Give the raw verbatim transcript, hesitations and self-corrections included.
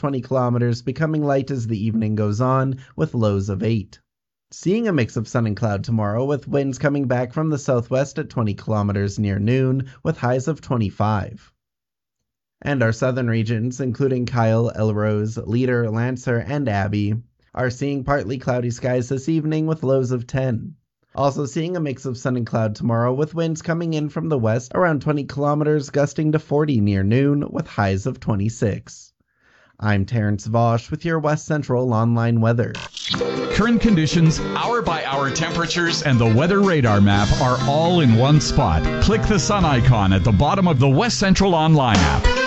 twenty kilometers, becoming light as the evening goes on, with lows of eight. Seeing a mix of sun and cloud tomorrow, with winds coming back from the southwest at twenty kilometers near noon, with highs of twenty-five. And our southern regions, including Kyle, Elrose, Leader, Lancer, and Abbey, are seeing partly cloudy skies this evening with lows of ten. Also seeing a mix of sun and cloud tomorrow, with winds coming in from the west around twenty kilometers, gusting to forty near noon, with highs of twenty-six. I'm Terrence Vosch with your West Central Online weather. Current conditions, hour-by-hour temperatures, and the weather radar map are all in one spot. Click the sun icon at the bottom of the West Central Online app.